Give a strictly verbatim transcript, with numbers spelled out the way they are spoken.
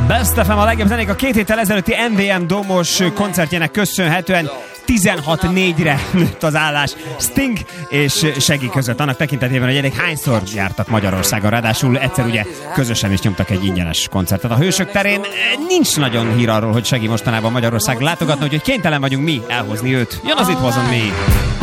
Best ef em a legjobb zenék a két héttel ezelőtti em vé em Domos koncertjének köszönhetően tizenhat négyre nőtt az állás Sting és Shaggy között. Annak tekintetében, hogy elég hányszor jártak Magyarországon, ráadásul egyszer ugye közösen is nyomtak egy ingyenes koncertet. A Hősök terén nincs nagyon hír arról, hogy Shaggy mostanában Magyarországon látogatna, úgyhogy kénytelen vagyunk mi elhozni őt. Jön az It Wasn't Me!